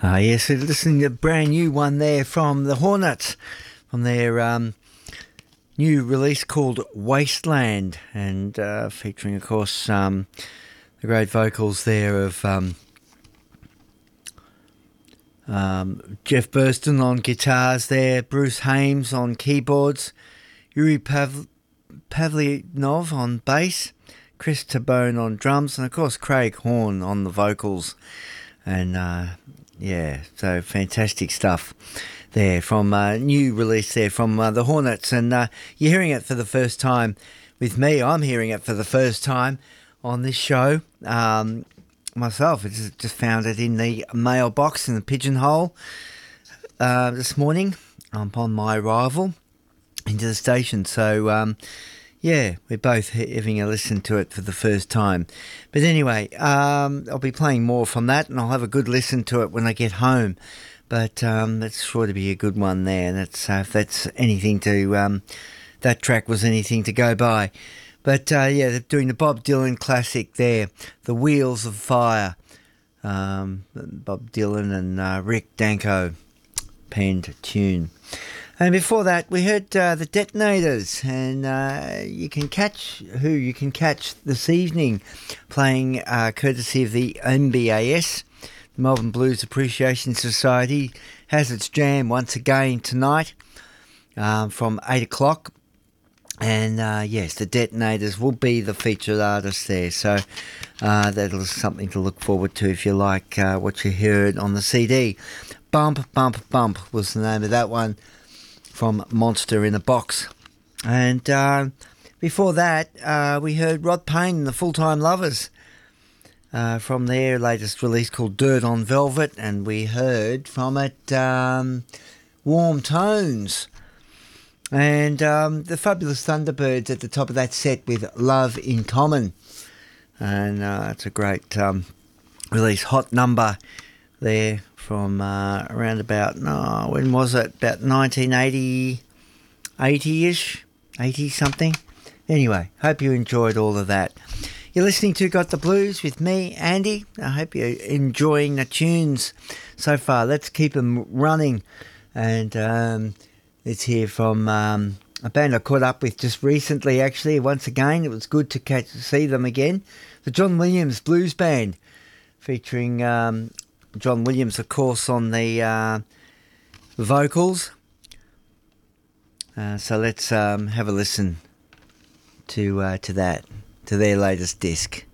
Yes, so listening to a brand new one there from the Hornets, from their new release called Wasteland, and featuring, of course, the great vocals there of Jeff Burston on guitars there, Bruce Hames on keyboards, Yuri Pavlinov on bass, Chris Tabone on drums, and of course Craig Horn on the vocals. And so fantastic stuff there from a new release there from the Hornets. And you're hearing it for the first time with me. I'm hearing it for the first time on this show myself. I just found it in the mailbox in the pigeonhole this morning upon my arrival into the station. So we're both having a listen to it for the first time. But anyway, I'll be playing more from that, and I'll have a good listen to it when I get home. But that's sure to be a good one there. That's if that's anything to that track was anything to go by. But they're doing the Bob Dylan classic there, The Wheels of Fire. Bob Dylan and Rick Danko penned tune. And before that, we heard the Detonators, and you can catch this evening playing courtesy of the MBAS, the Melbourne Blues Appreciation Society, has its jam once again tonight from 8 o'clock. And yes, the Detonators will be the featured artists there, so that'll something to look forward to if you like what you heard on the CD. Bump, Bump, Bump was the name of that one, from Monster in a Box. And before that, we heard Rod Payne and the Full-Time Lovers from their latest release called Dirt on Velvet, and we heard from it Warm Tones. And the Fabulous Thunderbirds at the top of that set with Love in Common. And it's a great release, hot number there from around about, when was it? About 1980, 80-ish, 80-something. Anyway, hope you enjoyed all of that. You're listening to Got the Blues with me, Andy. I hope you're enjoying the tunes so far. Let's keep them running. And let's hear from a band I caught up with just recently, actually. Once again, it was good to see them again. The John Williams Blues Band, featuring John Williams, of course, on the vocals. So let's have a listen to that, to their latest disc.